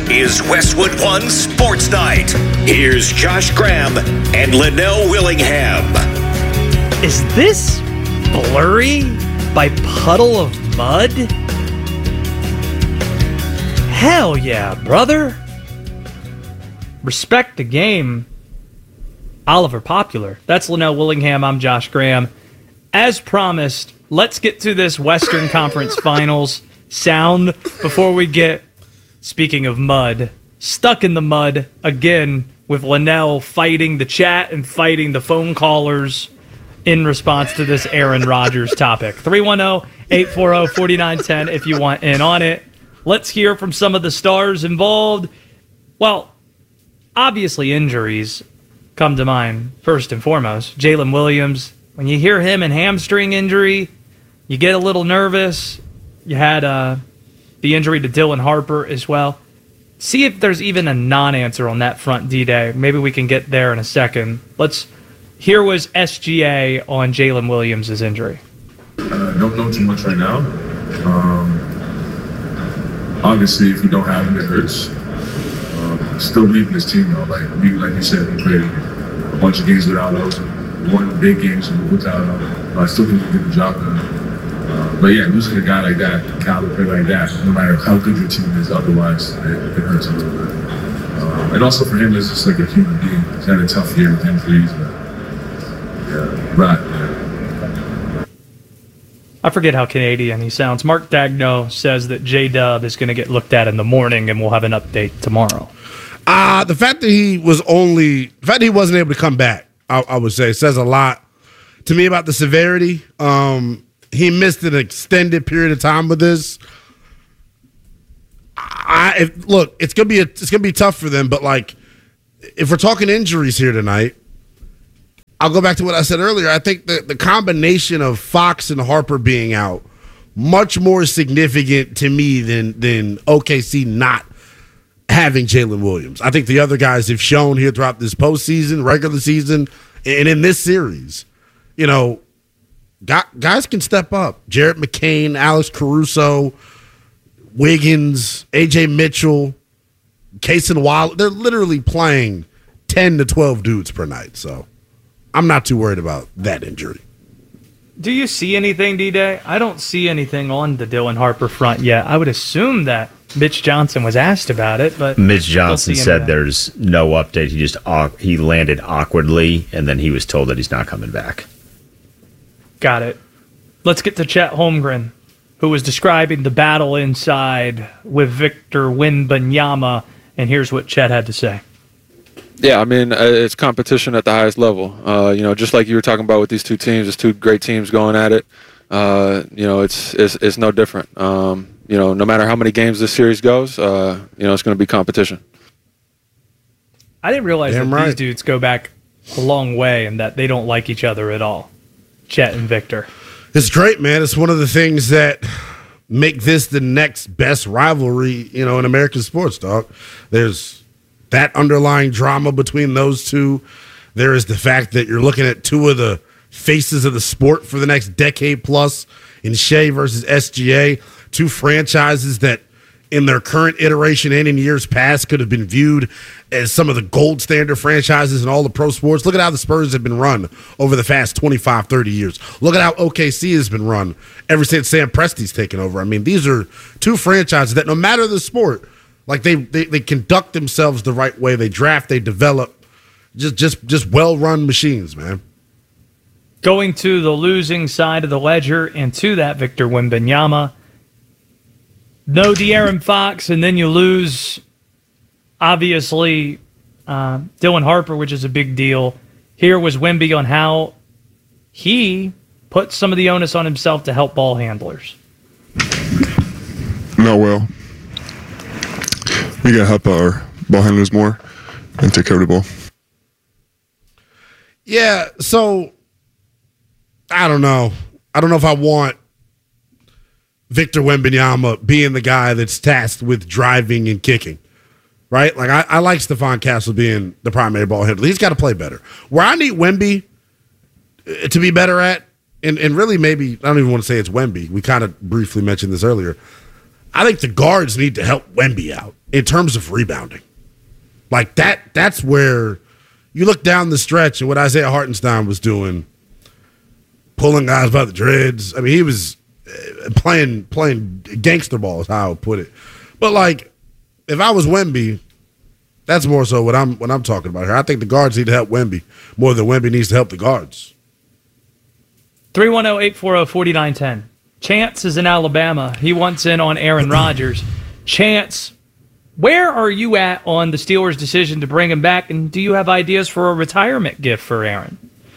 is Westwood One Sports Night. Here's Josh Graham and Linnell Willingham. Is this blurry by Puddle of Mud? Hell yeah, brother. Respect the game. Oliver Popular. That's Linnell Willingham. I'm Josh Graham. As promised, let's get to this Western Conference Finals sound before we get, speaking of mud, stuck in the mud again with Linnell fighting the chat and fighting the phone callers in response to this Aaron Rodgers topic. 310-840-4910 if you want in on it. Let's hear from some of the stars involved. Well, obviously injuries come to mind first and foremost. Jalen Williams, when you hear him and hamstring injury, you get a little nervous. You had the injury to Dylan Harper as well. See if there's even a non-answer on that front, D-Day. Maybe we can get there in a second. Here was SGA on Jalen Williams' injury. Don't know too much right now. Obviously, if you don't have him, it hurts. Still leading this team, though. Like you said, we played a bunch of games without us. Won big games without us. I still think we did the job done. But yeah, losing a guy like that, caliber like that, no matter how good your team is otherwise, it hurts a little bit. And also for him, it's just like a human being. He's had a tough year with injuries. Right. I forget how Canadian he sounds. Mark Dagno says that J-Dub is going to get looked at in the morning, and we'll have an update tomorrow. The fact that he wasn't able to come back, I would say, says a lot to me about the severity. He missed an extended period of time with this. Look, it's gonna be tough for them, but like, if we're talking injuries here tonight, I'll go back to what I said earlier. I think the combination of Fox and Harper being out much more significant to me than OKC not having Jalen Williams. I think the other guys have shown here throughout this postseason, regular season, and in this series, guys can step up. Jarrett McCain, Alex Caruso, Wiggins, AJ Mitchell, Kaysen Waller. They're literally playing 10 to 12 dudes per night. So I'm not too worried about that injury. Do you see anything, D-Day? I don't see anything on the Dylan Harper front yet. I would assume that Mitch Johnson was asked about it, but Mitch Johnson said there's no update. He landed awkwardly, and then he was told that he's not coming back. Got it. Let's get to Chet Holmgren, who was describing the battle inside with Victor Wembanyama, and here's what Chet had to say. Yeah, I mean, it's competition at the highest level. Just like you were talking about with these two teams, it's two great teams going at it. It's no different. No matter how many games this series goes, it's going to be competition. I didn't realize these dudes go back a long way and that they don't like each other at all, Chet and Victor. It's great, man. It's one of the things that make this the next best rivalry, in American sports, dog. There's that underlying drama between those two. There is the fact that you're looking at two of the faces of the sport for the next decade plus in Shea versus SGA, two franchises that in their current iteration and in years past could have been viewed as some of the gold standard franchises in all the pro sports. Look at how the Spurs have been run over the past 25, 30 years. Look at how OKC has been run ever since Sam Presti's taken over. I mean, these are two franchises that no matter the sport, like they conduct themselves the right way. They draft, they develop, just well-run machines, man. Going to the losing side of the ledger and to that Victor Wembanyama. No De'Aaron Fox, and then you lose, obviously, Dylan Harper, which is a big deal. Here was Wemby on how he put some of the onus on himself to help ball handlers. Not well. We got to help our ball handlers more and take care of the ball. Yeah, so I don't know. I don't know if I want Victor Wembanyama being the guy that's tasked with driving and kicking, right? Like, I like Stephon Castle being the primary ball handler. He's got to play better. Where I need Wemby to be better at, and really maybe, I don't even want to say it's Wemby. We kind of briefly mentioned this earlier. I think the guards need to help Wemby out in terms of rebounding. Like that's where you look down the stretch and what Isaiah Hartenstein was doing, pulling guys by the dreads. I mean, he was playing gangster ball is how I would put it. But like, if I was Wemby, that's more so what I'm talking about here. I think the guards need to help Wemby more than Wemby needs to help the guards. 310-840-4910. Chance is in Alabama. He wants in on Aaron Rodgers. Chance, where are you at on the Steelers' decision to bring him back, and do you have ideas for a retirement gift for Aaron?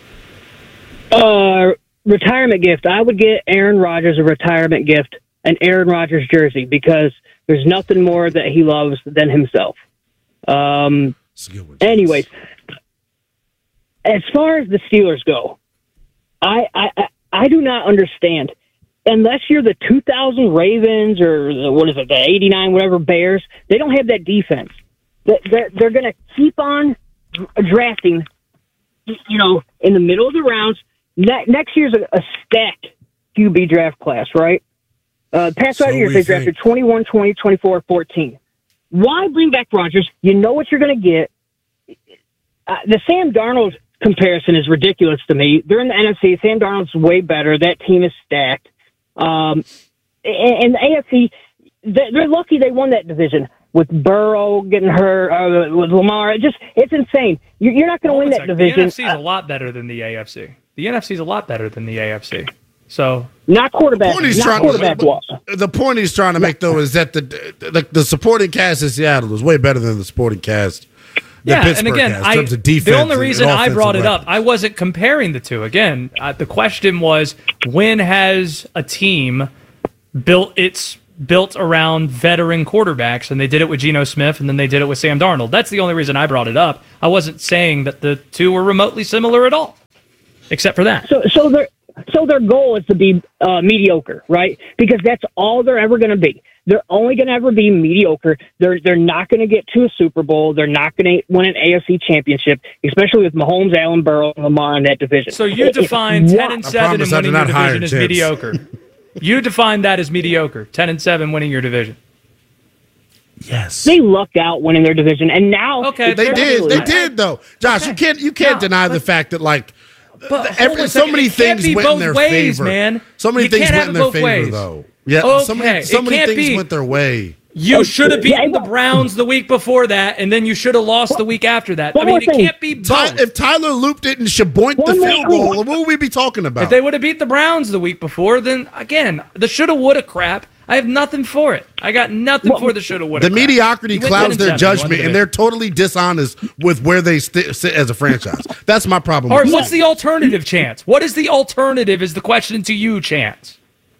Retirement gift. I would get Aaron Rodgers a retirement gift, an Aaron Rodgers jersey, because there's nothing more that he loves than himself. Anyways, as far as the Steelers go, I do not understand. Unless you're the 2000 Ravens or the 89 whatever Bears, they don't have that defense. They're going to keep on drafting, in the middle of the rounds. Next year's a stacked QB draft class, right? Past 5 years, they drafted 21, 20, 24, 14. Why bring back Rodgers? You know what you're going to get. The Sam Darnold comparison is ridiculous to me. They're in the NFC. Sam Darnold's way better. That team is stacked. And the AFC, they're lucky they won that division with Burrow getting hurt, with Lamar. It's insane. You're not going to win that division. The NFC is a lot better than the AFC. The NFC is a lot better than the AFC. So not quarterback. The point he's trying to make, though, is that the supporting cast in Seattle is way better than the supporting cast. And again, the only reason I brought it up, I wasn't comparing the two. Again, the question was, when has a team built around veteran quarterbacks? And they did it with Geno Smith, and then they did it with Sam Darnold. That's the only reason I brought it up. I wasn't saying that the two were remotely similar at all, except for that. So their goal is to be mediocre, right? Because that's all they're ever going to be. They're only going to ever be mediocre. They're not going to get to a Super Bowl. They're not going to win an AFC championship, especially with Mahomes, Allen, Burrow, and Lamar in that division. So you define 10-7 and winning your division as mediocre. You define that as mediocre, 10-7 winning your division. Yes, they lucked out winning their division, and now they did though. Josh, you can't deny the fact that so many things went in their favor, man. So many things went in their favor, though. Yeah, so many things went their way. You should have beaten the Browns the week before that, and then you should have lost the week after that. I mean, it can't be both. If Tyler looped it and shaboinked the field goal, what would we be talking about? If they would have beat the Browns the week before, then, again, the shoulda, woulda crap, I have nothing for it. I got nothing for the shoulda, woulda crap. The mediocrity clouds their judgment, and they're totally dishonest with where they sit as a franchise. That's my problem. All right, what's the alternative, Chance? What is the alternative is the question to you, Chance.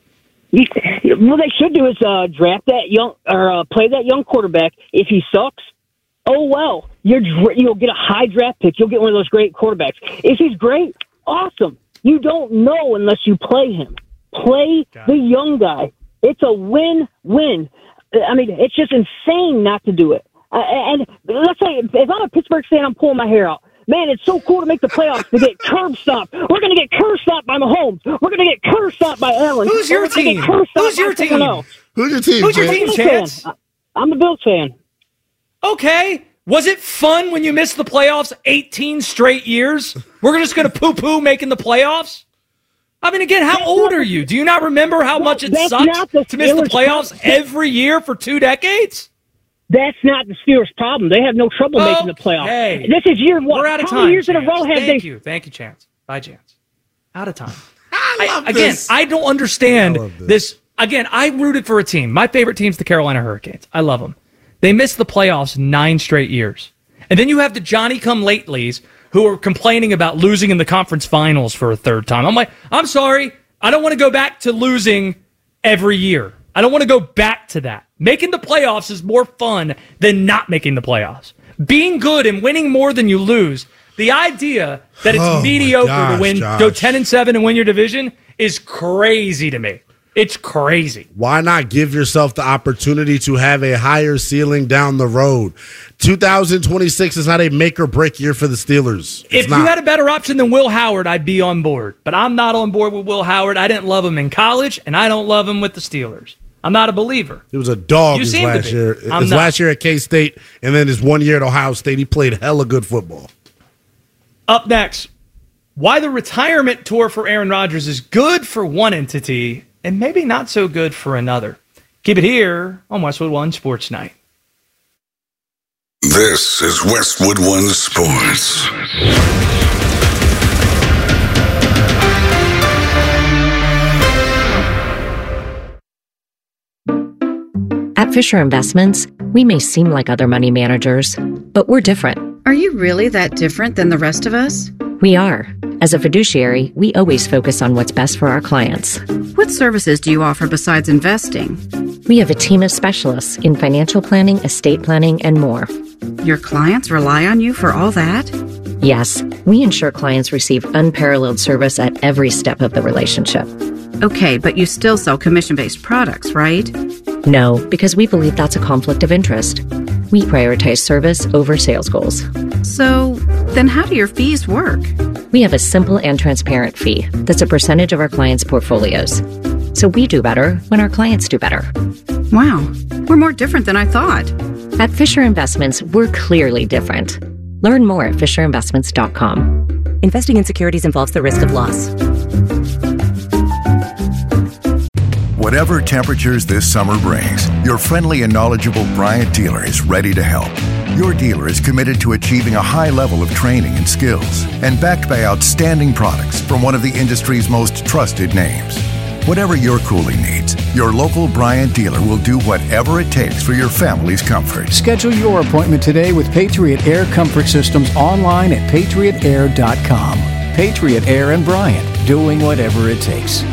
What they should do is draft that young or play that young quarterback. If he sucks, oh well, you'll get a high draft pick. You'll get one of those great quarterbacks. If he's great, awesome. You don't know unless you play him. Play the young guy. It's a win-win. I mean, it's just insane not to do it. And let's say if I'm a Pittsburgh fan, I'm pulling my hair out. Man, it's so cool to make the playoffs to get curb stomped. We're going to get curb stomped by Mahomes. We're going to get curb stomped by Allen. Who's your team? Who's your team? Who's your team? Who's your team, Chance? I'm a Bills fan. Okay. Was it fun when you missed the playoffs 18 straight years? We're just going to poo-poo making the playoffs? I mean, again, how old are you? Do you not remember how much it sucked to miss the playoffs every year for 2 decades? That's not the Steelers' problem. They have no trouble making the playoffs. This is year one. We're out of time. How many years in a row have Thank you, Chance. Bye, Chance. Out of time. I don't understand this. Again, I rooted for a team. My favorite team's the Carolina Hurricanes. I love them. They missed the playoffs 9 straight years. And then you have the Johnny-come-latelys who are complaining about losing in the conference finals for a 3rd time. I'm like, I'm sorry. I don't want to go back to losing every year. I don't want to go back to that. Making the playoffs is more fun than not making the playoffs. Being good and winning more than you lose. The idea that it's mediocre to win, go 10-7 and win your division is crazy to me. It's crazy. Why not give yourself the opportunity to have a higher ceiling down the road? 2026 is not a make or break year for the Steelers. If you had a better option than Will Howard, I'd be on board. But I'm not on board with Will Howard. I didn't love him in college, and I don't love him with the Steelers. I'm not a believer. He was a dog You his seem to last be. year. I'm His not. last year at K-State, and then his 1 year at Ohio State, he played hella good football. Up next, why the retirement tour for Aaron Rodgers is good for one entity and maybe not so good for another. Keep it here on Westwood One Sports Night. This is Westwood One Sports. At Fisher Investments, we may seem like other money managers, but we're different. Are you really that different than the rest of us? We are. As a fiduciary, we always focus on what's best for our clients. What services do you offer besides investing? We have a team of specialists in financial planning, estate planning, and more. Your clients rely on you for all that? Yes, we ensure clients receive unparalleled service at every step of the relationship. Okay, but you still sell commission-based products, right? No, because we believe that's a conflict of interest. We prioritize service over sales goals. So, then how do your fees work? We have a simple and transparent fee that's a percentage of our clients' portfolios. So we do better when our clients do better. Wow, we're more different than I thought. At Fisher Investments, we're clearly different. Learn more at FisherInvestments.com. Investing in securities involves the risk of loss. Whatever temperatures this summer brings, your friendly and knowledgeable Bryant dealer is ready to help. Your dealer is committed to achieving a high level of training and skills and backed by outstanding products from one of the industry's most trusted names. Whatever your cooling needs, your local Bryant dealer will do whatever it takes for your family's comfort. Schedule your appointment today with Patriot Air Comfort Systems online at patriotair.com. Patriot Air and Bryant, doing whatever it takes.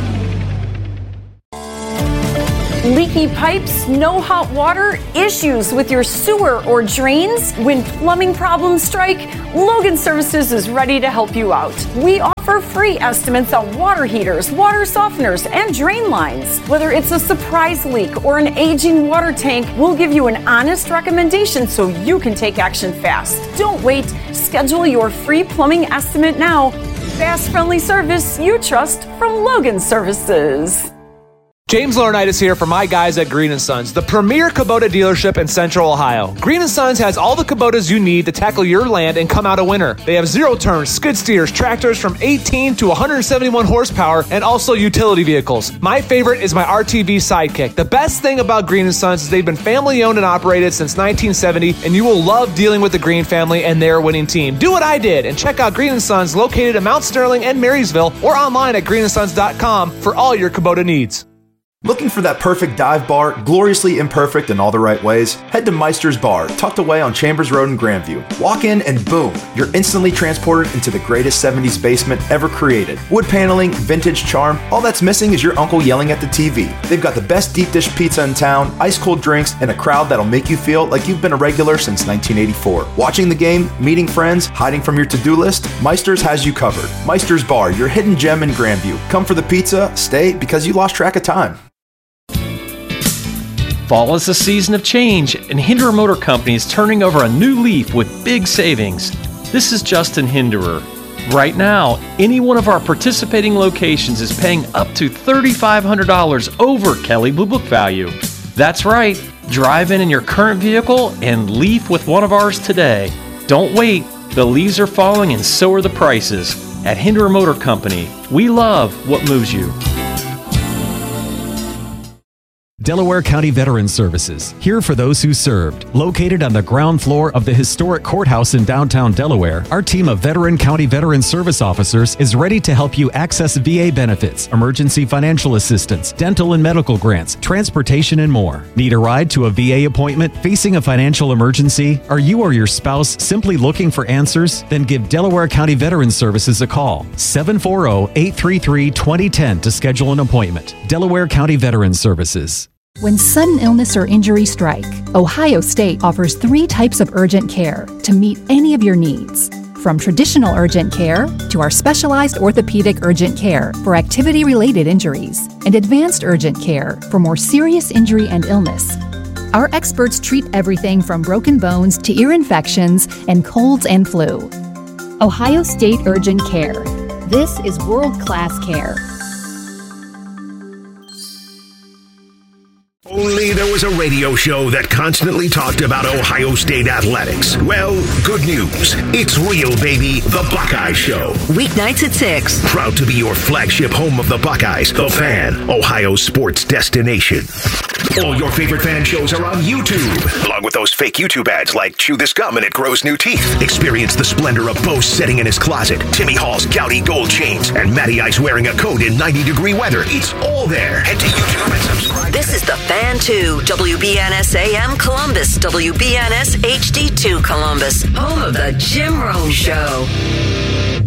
Leaky pipes, no hot water, issues with your sewer or drains? When plumbing problems strike, Logan Services is ready to help you out. We offer free estimates on water heaters, water softeners, and drain lines. Whether it's a surprise leak or an aging water tank, we'll give you an honest recommendation so you can take action fast. Don't wait. Schedule your free plumbing estimate now. Fast, friendly service you trust from Logan Services. James Laurinaitis here for my guys at Green & Sons, the premier Kubota dealership in Central Ohio. Green & Sons has all the Kubotas you need to tackle your land and come out a winner. They have zero-turn skid steers, tractors from 18 to 171 horsepower, and also utility vehicles. My favorite is my RTV Sidekick. The best thing about Green & Sons is they've been family-owned and operated since 1970, and you will love dealing with the Green family and their winning team. Do what I did and check out Green & Sons located in Mount Sterling and Marysville or online at greenandsons.com for all your Kubota needs. Looking for that perfect dive bar, gloriously imperfect in all the right ways? Head to Meister's Bar, tucked away on Chambers Road in Grandview. Walk in and boom, you're instantly transported into the greatest 70s basement ever created. Wood paneling, vintage charm, all that's missing is your uncle yelling at the TV. They've got the best deep dish pizza in town, ice cold drinks, and a crowd that'll make you feel like you've been a regular since 1984. Watching the game, meeting friends, hiding from your to-do list, Meister's has you covered. Meister's Bar, your hidden gem in Grandview. Come for the pizza, stay because you lost track of time. Fall is a season of change, and Hinderer Motor Company is turning over a new leaf with big savings. This is Justin Hinderer. Right now, any one of our participating locations is paying up to $3,500 over Kelley Blue Book value. That's right, drive in your current vehicle and leaf with one of ours today. Don't wait, the leaves are falling and so are the prices. At Hinderer Motor Company, we love what moves you. Delaware County Veterans Services, here for those who served. Located on the ground floor of the historic courthouse in downtown Delaware, our team of Veteran County Veterans Service officers is ready to help you access VA benefits, emergency financial assistance, dental and medical grants, transportation, and more. Need a ride to a VA appointment? Facing a financial emergency? Are you or your spouse simply looking for answers? Then give Delaware County Veterans Services a call. 740-833-2010 to schedule an appointment. Delaware County Veterans Services. When sudden illness or injury strike, Ohio State offers 3 types of urgent care to meet any of your needs. From traditional urgent care to our specialized orthopedic urgent care for activity-related injuries and advanced urgent care for more serious injury and illness. Our experts treat everything from broken bones to ear infections and colds and flu. Ohio State Urgent Care. This is world-class care. say there was a radio show that constantly talked about Ohio State athletics. Well, good news. It's real, baby. The Buckeye Show. Weeknights at 6. Proud to be your flagship home of the Buckeyes, The Fan, Ohio's sports destination. All your favorite fan shows are on YouTube, along with those fake YouTube ads like Chew This Gum and It Grows New Teeth. Experience the splendor of Bo sitting in his closet, Timmy Hall's gouty gold chains, and Matty Ice wearing a coat in 90-degree weather. It's all there. Head to YouTube and subscribe. This is The Fan 2, WBNS AM Columbus, WBNS HD2 Columbus, home of the Jim Rome Show.